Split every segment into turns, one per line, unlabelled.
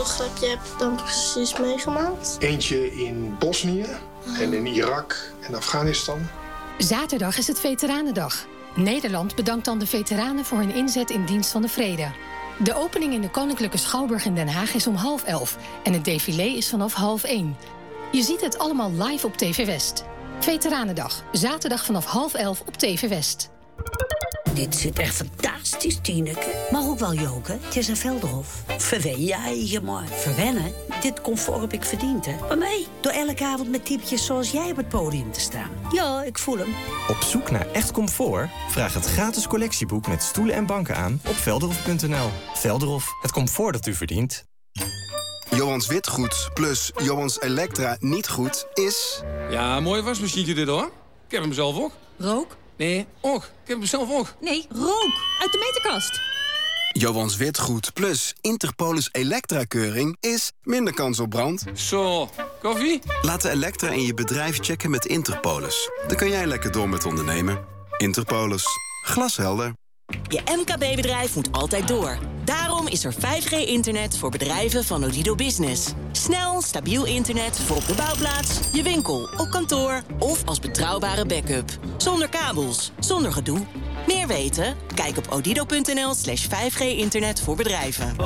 oorlog heb je dan precies meegemaakt?
Eentje in Bosnië en in Irak en Afghanistan.
Zaterdag is het Veteranendag. Nederland bedankt dan de veteranen voor hun inzet in dienst van de vrede. De opening in de Koninklijke Schouwburg in Den Haag is om 12:30 en het défilé is vanaf 12:30. Je ziet het allemaal live op TV West. Veteranendag, zaterdag vanaf 12:30 op TV West.
Dit zit echt fantastisch, Tineke. Maar ook wel joken. Het is een Velderhof. Verwen jij je maar. Verwennen? Dit comfort heb ik verdiend, hè. Maar mij? Door elke avond met typetjes zoals jij op het podium te staan. Ja, ik voel hem.
Op zoek naar echt comfort? Vraag het gratis collectieboek met stoelen en banken aan op velderhof.nl. Velderhof, het comfort dat u verdient.
Johans Witgoed plus Johans Elektra niet goed is...
Ja, mooi wasmachientje dit, hoor. Ik heb hem zelf ook.
Rook?
Nee, och. Ik heb hem zelf ook.
Nee, rook. Uit de meterkast.
Johans Witgoed plus Interpolis Elektra-keuring is minder kans op brand.
Zo, koffie?
Laat de Elektra in je bedrijf checken met Interpolis. Dan kun jij lekker door met ondernemen. Interpolis. Glashelder.
Je MKB-bedrijf moet altijd door. Daarom is er 5G-internet voor bedrijven van Odido Business. Snel, stabiel internet voor op de bouwplaats, je winkel, op kantoor of als betrouwbare backup. Zonder kabels, zonder gedoe. Meer weten? Kijk op odido.nl/5G-internet voor bedrijven.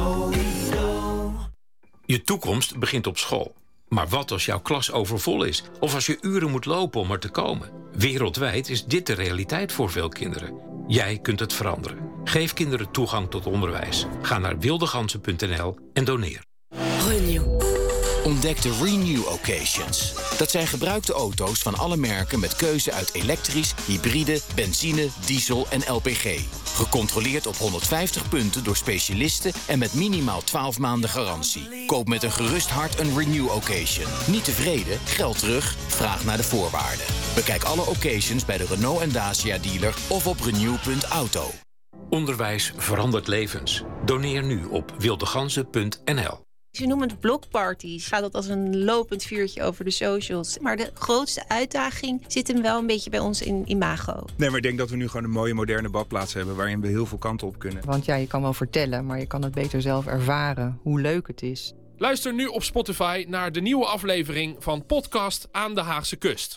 Je toekomst begint op school. Maar wat als jouw klas overvol is? Of als je uren moet lopen om er te komen? Wereldwijd is dit de realiteit voor veel kinderen. Jij kunt het veranderen. Geef kinderen toegang tot onderwijs. Ga naar wildegansen.nl en doneer.
Renew.
Ontdek de Renew Occasions. Dat zijn gebruikte auto's van alle merken met keuze uit elektrisch, hybride, benzine, diesel en LPG. Gecontroleerd op 150 punten door specialisten en met minimaal 12 maanden garantie. Koop met een gerust hart een Renew Occasion. Niet tevreden? Geld terug? Vraag naar de voorwaarden. Bekijk alle occasions bij de Renault en Dacia dealer of op renew.auto.
Onderwijs verandert levens. Doneer nu op wildegansen.nl.
Ze noemen het blockparties. Gaat dat als een lopend vuurtje over de socials. Maar de grootste uitdaging zit hem wel een beetje bij ons in imago.
Nee, maar ik denk dat we nu gewoon een mooie moderne badplaats hebben waarin we heel veel kanten op kunnen.
Want ja, je kan wel vertellen, maar je kan het beter zelf ervaren hoe leuk het is.
Luister nu op Spotify naar de nieuwe aflevering van Podcast aan de Haagse Kust.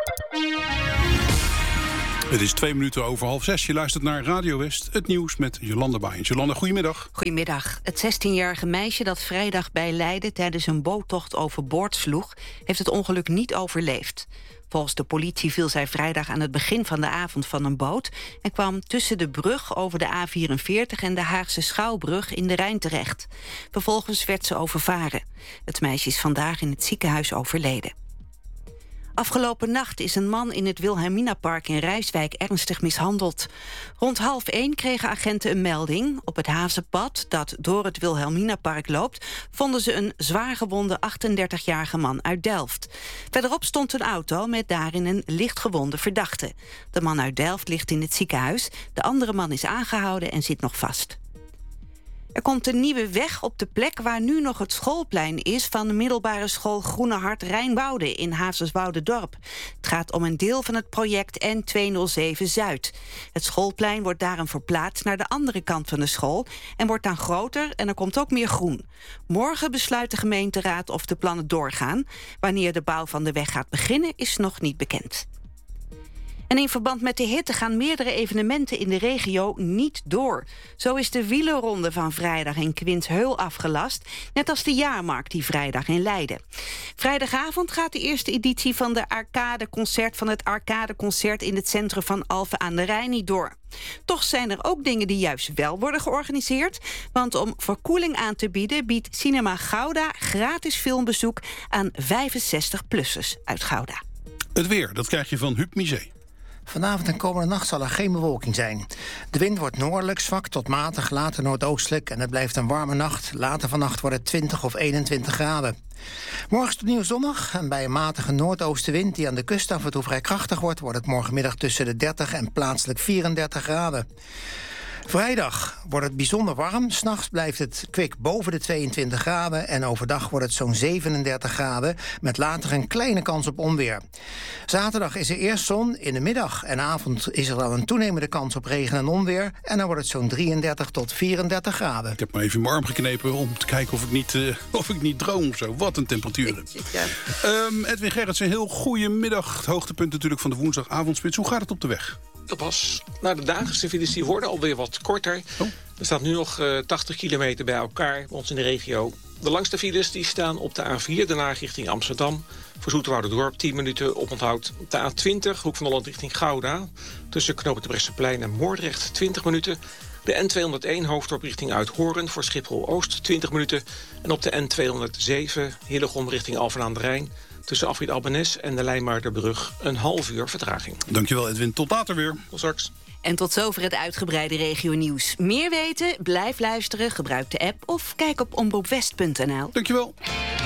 Het is 5:02. Je luistert naar Radio West, het nieuws met Jolanda Baaiens. Jolanda, goedemiddag.
Goedemiddag. Het 16-jarige meisje dat vrijdag bij Leiden tijdens een boottocht overboord sloeg, heeft het ongeluk niet overleefd. Volgens de politie viel zij vrijdag aan het begin van de avond van een boot en kwam tussen de brug over de A44 en de Haagse Schouwbrug in de Rijn terecht. Vervolgens werd ze overvaren. Het meisje is vandaag in het ziekenhuis overleden. Afgelopen nacht is een man in het Wilhelminapark in Rijswijk ernstig mishandeld. Rond 12:30 kregen agenten een melding. Op het Hazenpad, dat door het Wilhelminapark loopt, vonden ze een zwaargewonde 38-jarige man uit Delft. Verderop stond een auto met daarin een lichtgewonde verdachte. De man uit Delft ligt in het ziekenhuis. De andere man is aangehouden en zit nog vast. Er komt een nieuwe weg op de plek waar nu nog het schoolplein is van de middelbare school Groene Hart Rijnwoude in Hazerswoude-dorp. Het gaat om een deel van het project N207 Zuid. Het schoolplein wordt daarom verplaatst naar de andere kant van de school en wordt dan groter en er komt ook meer groen. Morgen besluit de gemeenteraad of de plannen doorgaan. Wanneer de bouw van de weg gaat beginnen is nog niet bekend. En in verband met de hitte gaan meerdere evenementen in de regio niet door. Zo is de wielerronde van vrijdag in Quintsheul afgelast, net als de jaarmarkt die vrijdag in Leiden. Vrijdagavond gaat de eerste editie van het Arcadeconcert in het centrum van Alphen aan de Rijn niet door. Toch zijn er ook dingen die juist wel worden georganiseerd, want om verkoeling aan te bieden biedt Cinema Gouda gratis filmbezoek aan 65-plussers uit Gouda.
Het weer, dat krijg je van Huub Misé.
Vanavond en komende nacht zal er geen bewolking zijn. De wind wordt noordelijk zwak tot matig, later noordoostelijk en het blijft een warme nacht. Later vannacht wordt het 20 of 21 graden. Morgen is het opnieuw zonnig en bij een matige noordoostenwind die aan de kust af en toe vrij krachtig wordt het morgenmiddag tussen de 30 en plaatselijk 34 graden. Vrijdag wordt het bijzonder warm. 's Nachts blijft het kwik boven de 22 graden... en overdag wordt het zo'n 37 graden... met later een kleine kans op onweer. Zaterdag is er eerst zon. In de middag en avond is er dan een toenemende kans op regen en onweer... en dan wordt het zo'n 33 tot 34 graden.
Ik heb me even in mijn arm geknepen om te kijken of ik niet droom of zo. Wat een temperatuur. Edwin Gerritsen, heel goede middag. Het hoogtepunt natuurlijk van de woensdagavondspits. Hoe gaat het op de weg?
Dat was. De dagelijkse files die worden alweer wat korter. Er staat nu nog 80 kilometer bij elkaar bij ons in de regio. De langste files die staan op de A4, daarna richting Amsterdam. Voor Zoeterwouderdorp 10 minuten oponthoud. Op de A20, Hoek van Holland richting Gouda. Tussen Knoop het Bresseplein en Moordrecht 20 minuten. De N201 Hoofddorp richting Uithoorn voor Schiphol-Oost 20 minuten. En op de N207 Hillegom richting Alphen aan de Rijn. Tussen Afrit Albenes en de Lijnmaarderbrug een half uur vertraging.
Dankjewel Edwin, tot later weer.
Tot straks.
En tot zover het uitgebreide regionieuws. Meer weten? Blijf luisteren, gebruik de app of kijk op omroepwest.nl.
Dankjewel.